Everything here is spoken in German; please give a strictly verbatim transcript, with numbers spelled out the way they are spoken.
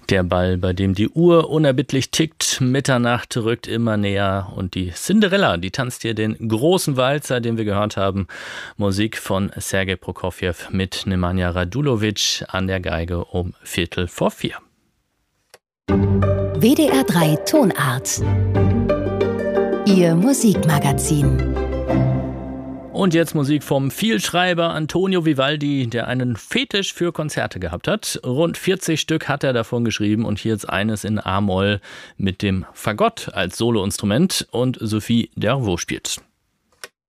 Der Ball, bei dem die Uhr unerbittlich tickt, Mitternacht rückt immer näher und die Cinderella, die tanzt hier den großen Walzer, den wir gehört haben. Musik von Sergei Prokofjew mit Nemanja Radulovic an der Geige um Viertel vor vier. W D R drei Tonart. Ihr Musikmagazin. Und jetzt Musik vom Vielschreiber Antonio Vivaldi, der einen Fetisch für Konzerte gehabt hat. Rund vierzig Stück hat er davon geschrieben und hier jetzt eines in A-Moll mit dem Fagott als Soloinstrument und Sophie Dervaux spielt.